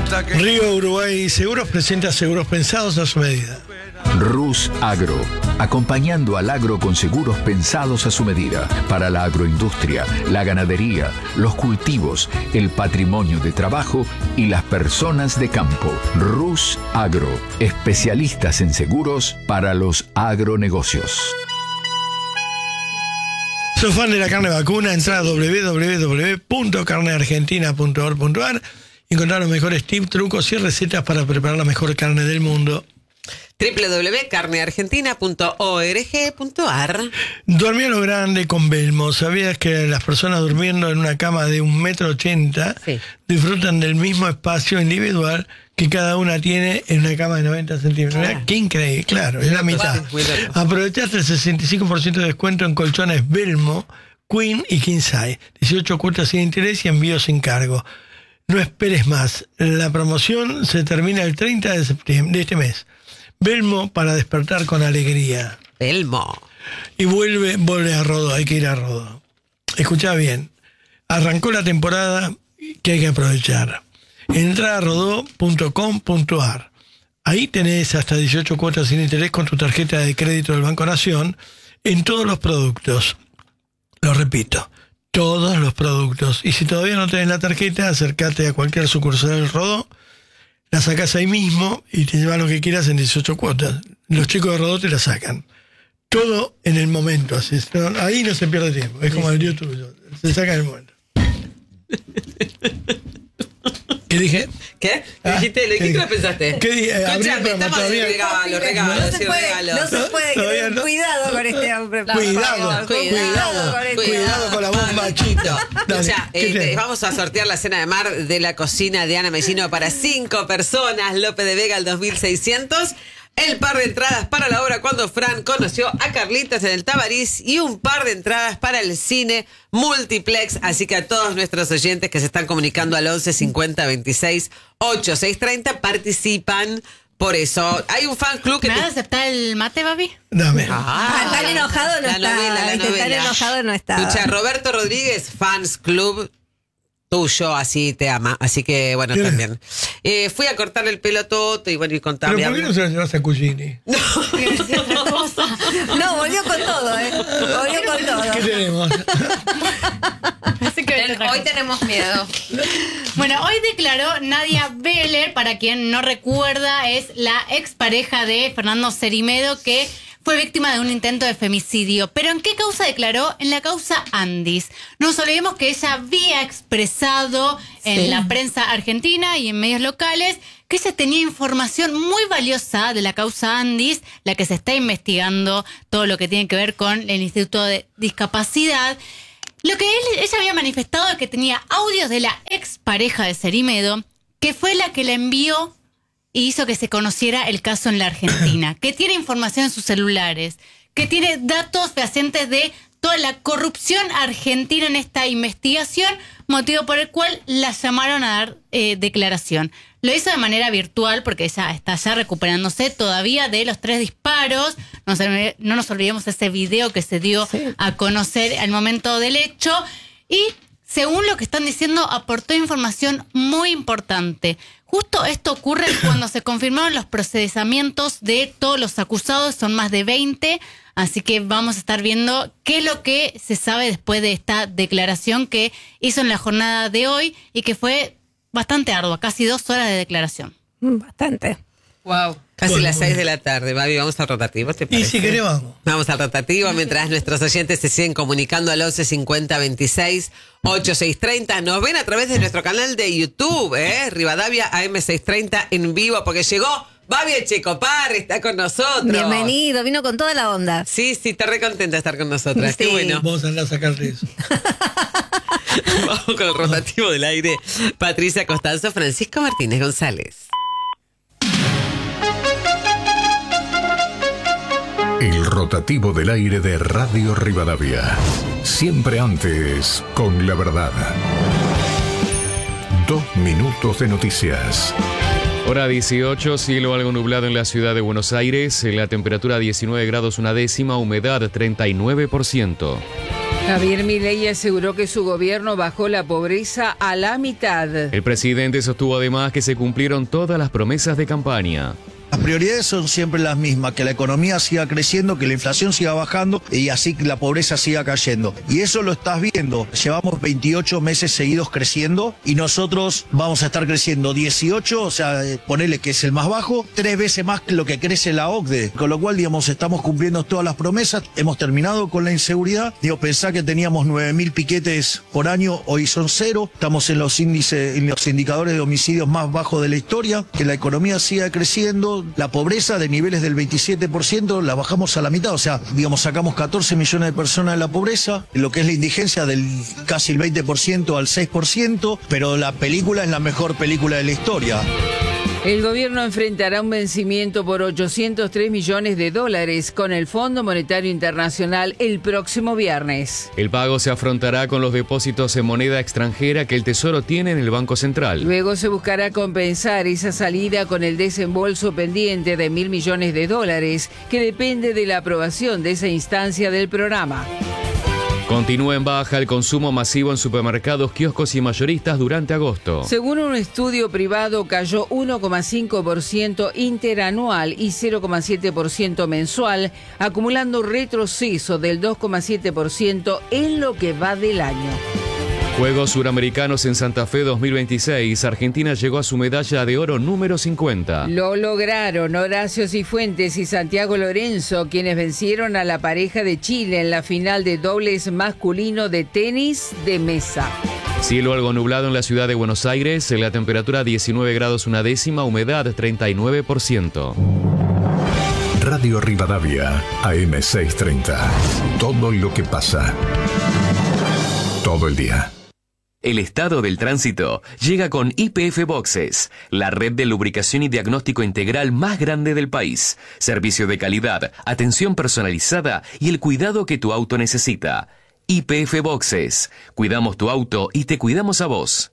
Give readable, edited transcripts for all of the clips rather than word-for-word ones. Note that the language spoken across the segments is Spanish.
Río Uruguay Seguros presenta seguros pensados a su medida. Rus Agro, acompañando al agro con seguros pensados a su medida, para la agroindustria, la ganadería, los cultivos, el patrimonio de trabajo y las personas de campo. Rus Agro, especialistas en seguros para los agronegocios. ¿Sos fan de la carne vacuna? Entrá a www.carneargentina.org.ar y encontrar los mejores tips, trucos y recetas para preparar la mejor carne del mundo. www.carneargentina.org.ar. Dormí a lo grande con Belmo. ¿Sabías que las personas durmiendo en una cama de 1,80 m disfrutan del mismo espacio individual que cada una tiene en una cama de 90 centímetros? Mirá, qué increíble, claro, es la mitad. Aprovechaste el 65% de descuento en colchones Belmo, Queen y King Size. 18 cuotas sin interés y envío sin cargo. No esperes más. La promoción se termina el 30 de septiembre de este mes. Belmo para despertar con alegría. Belmo. Y vuelve a Rodó, hay que ir a Rodó. Escuchá bien. Arrancó la temporada que hay que aprovechar. Entrá a rodó.com.ar. Ahí tenés hasta 18 cuotas sin interés con tu tarjeta de crédito del Banco Nación en todos los productos. Lo repito, todos los productos. Y si todavía no tenés la tarjeta, acércate a cualquier sucursal del Rodó, la sacás ahí mismo y te llevas lo que quieras en 18 cuotas. Los chicos de Rodó te la sacan. Todo en el momento. Así, ahí no se pierde tiempo. Es como el YouTube. Se saca en el momento. ¿Qué dije? ¿Qué? ¿Dijiste? ¿Qué lo pensaste? ¿Qué dije? Escuchame, estamos en regalo. No se puede. No. Cuidado con este hombre. Cuidado con la bomba, chito. O sea, vamos a sortear la cena de mar de la cocina de Ana Mellino para 5 personas. Lope de Vega, el 2600. El par de entradas para la obra Cuando Fran conoció a Carlitos en el Tabarís y un par de entradas para el cine Multiplex. Así que a todos nuestros oyentes que se están comunicando al 11 50 26 8630 participan. Por eso, hay un fan club que... ¿Me vas a aceptar el mate, Babi? Dame. Tan enojado no está. La novela. Tan enojado no está. Escucha, Roberto Rodríguez, fans club tuyo, así te ama. Así que, bueno, también. Fui a cortarle el pelo a Toto y bueno, y contame. ¿Pero por qué no se lo llevas a Cugini? No, volvió con todo, Volvió con todo. ¿Qué tenemos? Hoy tenemos miedo. Bueno, hoy declaró Nadia Beller, para quien no recuerda, es la expareja de Fernando Cerimedo, que fue víctima de un intento de femicidio. ¿Pero en qué causa declaró? En la causa Andis. No nos olvidemos que ella había expresado en la prensa argentina y en medios locales que ella tenía información muy valiosa de la causa Andis, la que se está investigando, todo lo que tiene que ver con el Instituto de Discapacidad. Lo que ella había manifestado es que tenía audios de la expareja de Cerimedo, que fue la que le envió y hizo que se conociera el caso en la Argentina, que tiene información en sus celulares, que tiene datos fehacientes de toda la corrupción argentina en esta investigación, motivo por el cual la llamaron a dar declaración. Lo hizo de manera virtual porque ella está ya recuperándose todavía de los 3 disparos. No nos olvidemos ese video que se dio a conocer al momento del hecho. Y según lo que están diciendo, aportó información muy importante. Justo esto ocurre cuando se confirmaron los procesamientos de todos los acusados, son más de 20, así que vamos a estar viendo qué es lo que se sabe después de esta declaración que hizo en la jornada de hoy y que fue bastante ardua, casi 2 horas de declaración. Bastante. Wow. Casi las 6 de la tarde, Babi, vamos al rotativo, ¿te parece? Y si querés, vamos. Vamos al rotativo mientras nuestros oyentes se siguen comunicando al 11 50 26 8630. Nos ven a través de nuestro canal de YouTube, Rivadavia AM630 en vivo, porque llegó Babi Echecopar, está con nosotros. Bienvenido, vino con toda la onda. Sí, está re contenta de estar con nosotras. Sí. Qué bueno. Vamos a andar a sacarte eso. Vamos con el rotativo del aire. Patricia Costanzo, Francisco Martínez González. El rotativo del aire de Radio Rivadavia. Siempre antes, con la verdad. 2 minutos de noticias. Hora 18, cielo algo nublado en la ciudad de Buenos Aires, la temperatura 19 grados 1 décima, humedad 39%. Javier Milei aseguró que su gobierno bajó la pobreza a la mitad. El presidente sostuvo además que se cumplieron todas las promesas de campaña. Las prioridades son siempre las mismas, que la economía siga creciendo, que la inflación siga bajando y así la pobreza siga cayendo. Y eso lo estás viendo. Llevamos 28 meses seguidos creciendo y nosotros vamos a estar creciendo 18, o sea, ponele que es el más bajo, 3 veces más que lo que crece la OCDE. Con lo cual, digamos, estamos cumpliendo todas las promesas. Hemos terminado con la inseguridad. Pensá que teníamos 9.000 piquetes por año, hoy son 0. Estamos en los índices, en los indicadores de homicidios más bajos de la historia. Que la economía siga creciendo. La pobreza de niveles del 27% la bajamos a la mitad, o sea, digamos, sacamos 14 millones de personas de la pobreza, lo que es la indigencia del casi el 20% al 6%, pero la película es la mejor película de la historia. El gobierno enfrentará un vencimiento por $803 millones con el Fondo Monetario Internacional el próximo viernes. El pago se afrontará con los depósitos en moneda extranjera que el Tesoro tiene en el Banco Central. Luego se buscará compensar esa salida con el desembolso pendiente de $1.000 millones, que depende de la aprobación de esa instancia del programa. Continúa en baja el consumo masivo en supermercados, kioscos y mayoristas durante agosto. Según un estudio privado, cayó 1,5% interanual y 0,7% mensual, acumulando un retroceso del 2,7% en lo que va del año. Juegos Suramericanos en Santa Fe 2026. Argentina llegó a su medalla de oro número 50. Lo lograron Horacio Cifuentes y Santiago Lorenzo, quienes vencieron a la pareja de Chile en la final de dobles masculino de tenis de mesa. Cielo algo nublado en la ciudad de Buenos Aires, la temperatura 19 grados 1/10, humedad 39%. Radio Rivadavia, AM630. Todo lo que pasa. Todo el día. El estado del tránsito llega con YPF Boxes, la red de lubricación y diagnóstico integral más grande del país. Servicio de calidad, atención personalizada y el cuidado que tu auto necesita. YPF Boxes. Cuidamos tu auto y te cuidamos a vos.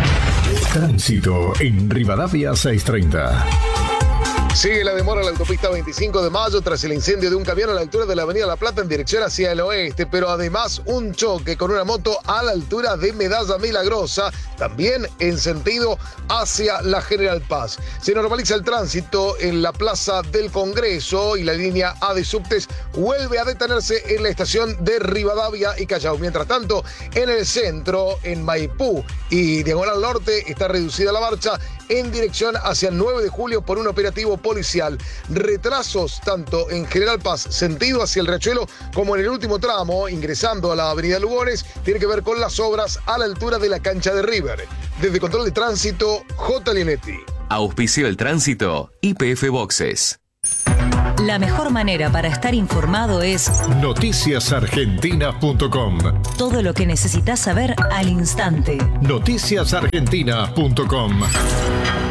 Tránsito en Rivadavia 630. Sigue la demora en la autopista 25 de mayo tras el incendio de un camión a la altura de la avenida La Plata en dirección hacia el oeste, pero además un choque con una moto a la altura de Medalla Milagrosa, también en sentido hacia la General Paz. Se normaliza el tránsito en la Plaza del Congreso y la línea A de subtes vuelve a detenerse en la estación de Rivadavia y Callao. Mientras tanto, en el centro, en Maipú y Diagonal Norte, está reducida la marcha en dirección hacia el 9 de julio por un operativo policial. Retrasos tanto en General Paz, sentido hacia el Riachuelo, como en el último tramo, ingresando a la avenida Lugones, tiene que ver con las obras a la altura de la cancha de River. Desde Control de Tránsito, J. Linetti. Auspició el tránsito, YPF Boxes. La mejor manera para estar informado es noticiasargentina.com. Todo lo que necesitas saber al instante. Noticiasargentina.com.